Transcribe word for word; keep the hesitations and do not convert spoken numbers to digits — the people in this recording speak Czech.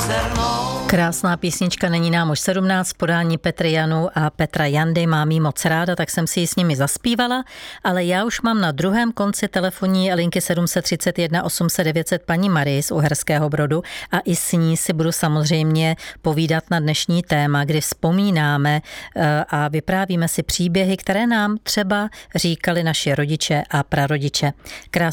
Krásná písnička, není nám už sedmnáct, podání Petry Janu a Petra Jandy, mám jí moc ráda, tak jsem si ji s nimi zaspívala, ale já už mám na druhém konci telefonní linky sedm set třicet jedna osm set devět set paní Marii z Uherského Brodu a i s ní si budu samozřejmě povídat na dnešní téma, kdy vzpomínáme a vyprávíme si příběhy, které nám třeba říkali naši rodiče a prarodiče. Krásný